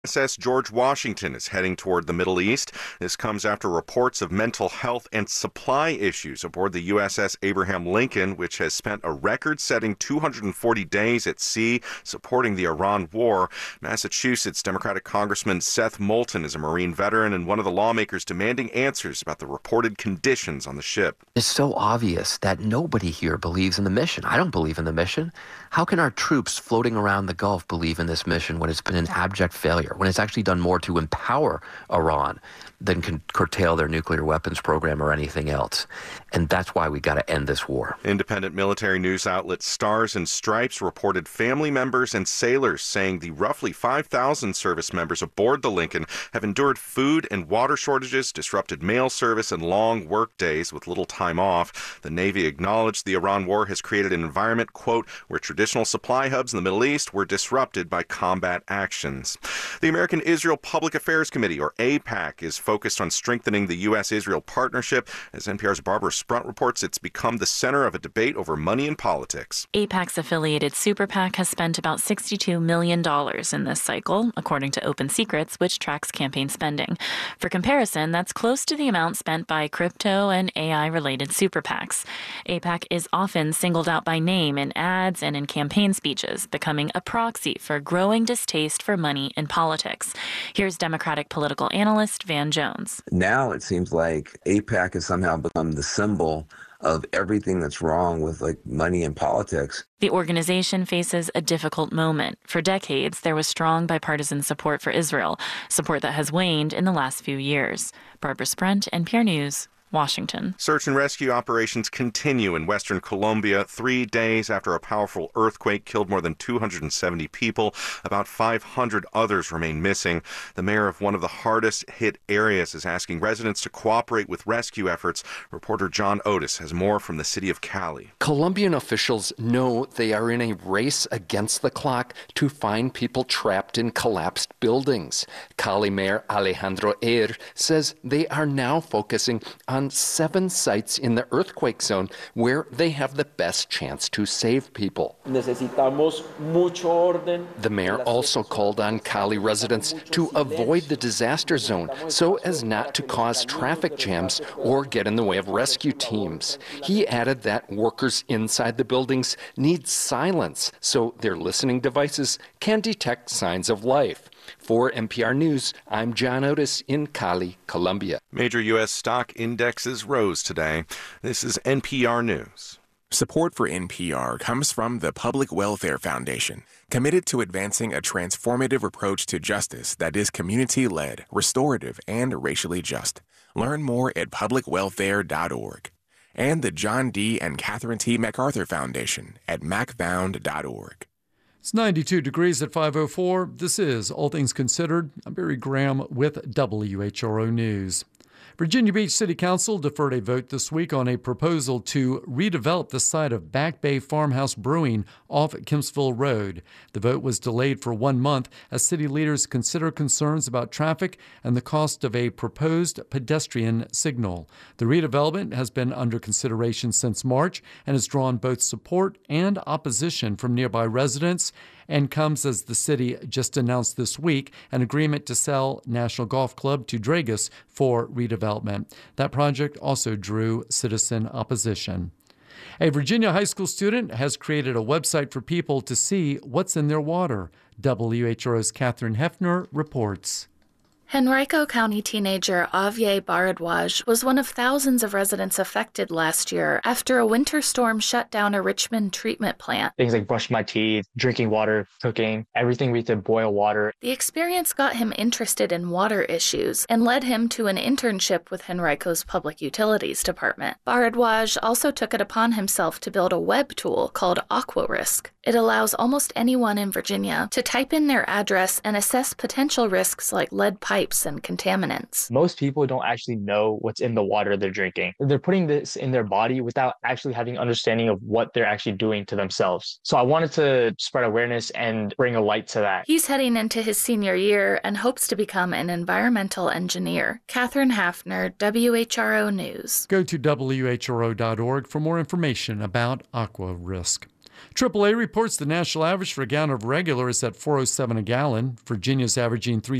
USS George Washington is heading toward the Middle East. This comes after reports of mental health and supply issues aboard the USS Abraham Lincoln, which has spent a record-setting 240 days at sea supporting the Iran war. Massachusetts Democratic Congressman Seth Moulton is a Marine veteran and one of the lawmakers demanding answers about the reported conditions on the ship. It's so obvious that nobody here believes in the mission. I don't believe in the mission. How can our troops floating around the Gulf believe in this mission when it's been an abject failure, when it's actually done more to empower Iran than can curtail their nuclear weapons program or anything else? And that's why we got to end this war. Independent military news outlet Stars and Stripes reported family members and sailors saying the roughly 5,000 service members aboard the Lincoln have endured food and water shortages, disrupted mail service, and long work days with little time off. The Navy acknowledged the Iran war has created an environment, quote, where traditional supply hubs in the Middle East were disrupted by combat actions. The American Israel Public Affairs Committee, or AIPAC, is focused on strengthening the U.S.-Israel partnership. As NPR's Barbara Sprunt reports, it's become the center of a debate over money and politics. AIPAC's affiliated Super PAC has spent about $62 million in this cycle, according to Open Secrets, which tracks campaign spending. For comparison, that's close to the amount spent by crypto and AI-related Super PACs. AIPAC is often singled out by name in ads and in campaign speeches, becoming a proxy for growing distaste for money in politics. Here's Democratic political analyst Van Jones. Now it seems like AIPAC has somehow become the symbol of everything that's wrong with money and politics. The organization faces a difficult moment. For decades, there was strong bipartisan support for Israel, support that has waned in the last few years. Barbara Sprunt, NPR News, Washington. Search and rescue operations continue in western Colombia 3 days after a powerful earthquake killed more than 270 people. About 500 others remain missing. The mayor of one of the hardest hit areas is asking residents to cooperate with rescue efforts. Reporter John Otis has more from the city of Cali. Colombian officials know they are in a race against the clock to find people trapped in collapsed buildings. Cali Mayor Alejandro Eir says they are now focusing on 7 sites in the earthquake zone where they have the best chance to save people. The mayor also called on Cali residents to avoid the disaster zone so as not to cause traffic jams or get in the way of rescue teams. He added that workers inside the buildings need silence so their listening devices can detect signs of life. For NPR News, I'm John Otis in Cali, Colombia. Major U.S. stock indexes rose today. This is NPR News. Support for NPR comes from the Public Welfare Foundation, committed to advancing a transformative approach to justice that is community-led, restorative, and racially just. Learn more at publicwelfare.org. And the John D. and Catherine T. MacArthur Foundation at macfound.org. It's 92 degrees at 5:04. This is All Things Considered. I'm Barry Graham with WHRO News. Virginia Beach City Council deferred a vote this week on a proposal to redevelop the site of Back Bay Farmhouse Brewing off Kempsville Road. The vote was delayed for 1 month as city leaders consider concerns about traffic and the cost of a proposed pedestrian signal. The redevelopment has been under consideration since March and has drawn both support and opposition from nearby residents, and comes as the city just announced this week an agreement to sell National Golf Club to Dragus for redevelopment. That project also drew citizen opposition. A Virginia high school student has created a website for people to see what's in their water. WHRO's Catherine Hefner reports. Henrico County teenager Avier Baradwaj was one of thousands of residents affected last year after a winter storm shut down a Richmond treatment plant. Things like brushing my teeth, drinking water, cooking, everything we had to boil water. The experience got him interested in water issues and led him to an internship with Henrico's Public Utilities Department. Baradwaj also took it upon himself to build a web tool called AquaRisk. It allows almost anyone in Virginia to type in their address and assess potential risks like lead pipes and contaminants. Most people don't actually know what's in the water they're drinking. They're putting this in their body without actually having understanding of what they're actually doing to themselves. So I wanted to spread awareness and bring a light to that. He's heading into his senior year and hopes to become an environmental engineer. Catherine Hafner, WHRO News. Go to WHRO.org for more information about AquaRisk. AAA reports the national average for a gallon of regular is at $4.07 a gallon. Virginia's averaging